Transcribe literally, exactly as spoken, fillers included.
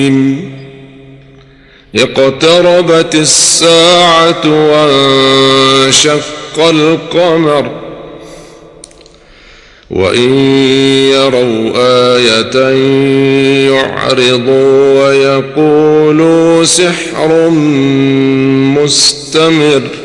اقتربت الساعة وانشق القمر وإن يروا آية يعرضوا ويقولوا سحر مستمر